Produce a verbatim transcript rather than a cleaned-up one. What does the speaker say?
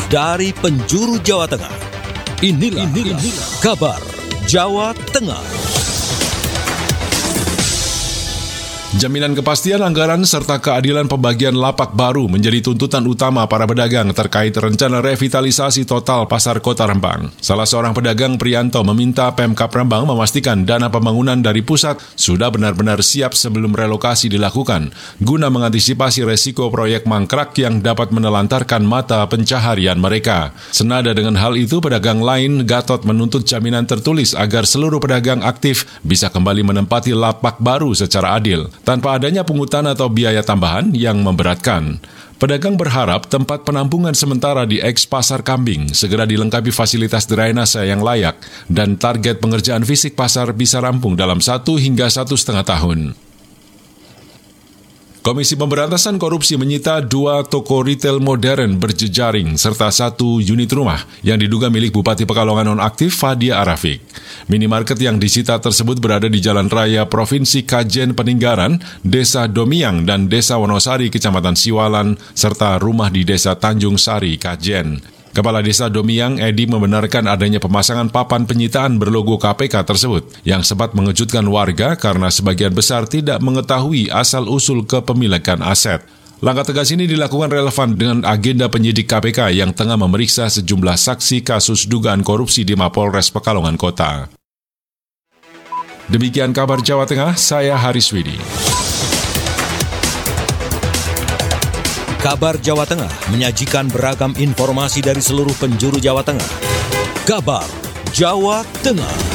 dari penjuru Jawa Tengah. Inilah, inilah, inilah kabar Jawa Tengah. Jaminan kepastian anggaran serta keadilan pembagian lapak baru menjadi tuntutan utama para pedagang terkait rencana revitalisasi total Pasar Kota Rembang. Salah seorang pedagang, Prianto, meminta Pemkab Rembang memastikan dana pembangunan dari pusat sudah benar-benar siap sebelum relokasi dilakukan, guna mengantisipasi resiko proyek mangkrak yang dapat menelantarkan mata pencaharian mereka. Senada dengan hal itu, pedagang lain, Gatot, menuntut jaminan tertulis agar seluruh pedagang aktif bisa kembali menempati lapak baru secara adil, tanpa adanya pungutan atau biaya tambahan yang memberatkan. Pedagang berharap tempat penampungan sementara di eks Pasar Kambing segera dilengkapi fasilitas drainase yang layak dan target pengerjaan fisik pasar bisa rampung dalam satu hingga satu setengah tahun. Komisi Pemberantasan Korupsi menyita dua toko retail modern berjejaring serta satu unit rumah yang diduga milik Bupati Pekalongan nonaktif Fadia Arafik. Minimarket yang disita tersebut berada di Jalan Raya Provinsi Kajen Peninggaran, Desa Domiang, dan Desa Wonosari, Kecamatan Siwalan, serta rumah di Desa Tanjung Sari, Kajen. Kepala Desa Domiang, Edi, membenarkan adanya pemasangan papan penyitaan berlogo K P K tersebut yang sempat mengejutkan warga karena sebagian besar tidak mengetahui asal-usul kepemilikan aset. Langkah tegas ini dilakukan relevan dengan agenda penyidik K P K yang tengah memeriksa sejumlah saksi kasus dugaan korupsi di Mapolres Pekalongan Kota. Demikian kabar Jawa Tengah, saya Haris Widi. Kabar Jawa Tengah menyajikan beragam informasi dari seluruh penjuru Jawa Tengah. Kabar Jawa Tengah.